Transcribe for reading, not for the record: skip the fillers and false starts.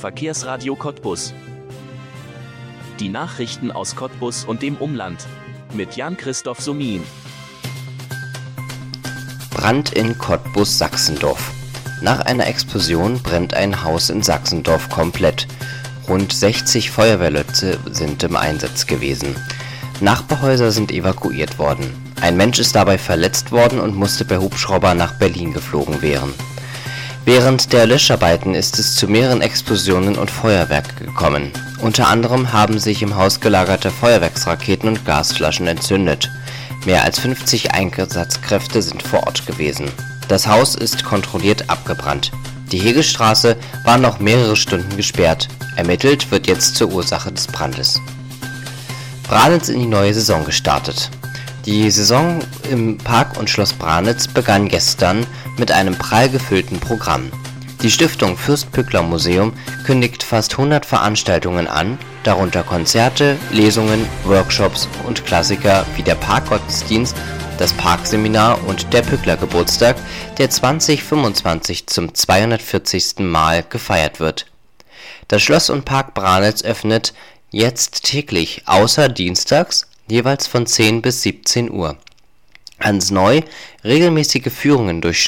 Verkehrsradio Cottbus. Die Nachrichten aus Cottbus und dem Umland. Mit Jan-Christoph Sumin. Brand in Cottbus-Sachsendorf. Nach einer Explosion brennt ein Haus in Sachsendorf komplett. Rund 60 Feuerwehrleute sind im Einsatz gewesen. Nachbarhäuser sind evakuiert worden. Ein Mensch ist dabei verletzt worden und musste per Hubschrauber nach Berlin geflogen werden. Während der Löscharbeiten ist es zu mehreren Explosionen und Feuerwerk gekommen. Unter anderem haben sich im Haus gelagerte Feuerwerksraketen und Gasflaschen entzündet. Mehr als 50 Einsatzkräfte sind vor Ort gewesen. Das Haus ist kontrolliert abgebrannt. Die Hegestraße war noch mehrere Stunden gesperrt. Ermittelt wird jetzt zur Ursache des Brandes. Branitz in die neue Saison gestartet. Die Saison im Park und Schloss Branitz begann gestern mit einem prall gefüllten Programm. Die Stiftung Fürst-Pückler-Museum kündigt fast 100 Veranstaltungen an, darunter Konzerte, Lesungen, Workshops und Klassiker wie der Parkgottesdienst, das Parkseminar und der Pückler-Geburtstag, der 2025 zum 240. Mal gefeiert wird. Das Schloss und Park Branitz öffnet jetzt täglich, außer dienstags, jeweils von 10 bis 17 Uhr. Ganz neu, regelmäßige Führungen durch